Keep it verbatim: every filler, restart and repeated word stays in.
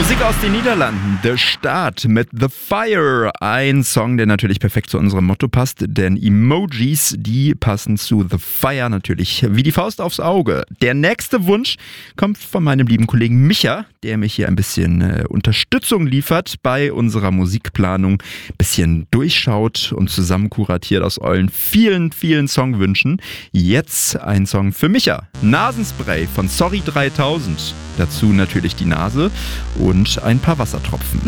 Musik aus den Niederlanden, The Start mit The Fire. Ein Song, der natürlich perfekt zu unserem Motto passt, denn Emojis, die passen zu The Fire natürlich wie die Faust aufs Auge. Der nächste Wunsch kommt von meinem lieben Kollegen Micha, der mich hier ein bisschen äh, Unterstützung liefert bei unserer Musikplanung, bisschen durchschaut und zusammen kuratiert aus euren vielen, vielen Songwünschen. Jetzt ein Song für Micha. Nasenspray von Sorry dreitausend. Dazu natürlich die Nase und ein paar Wassertropfen.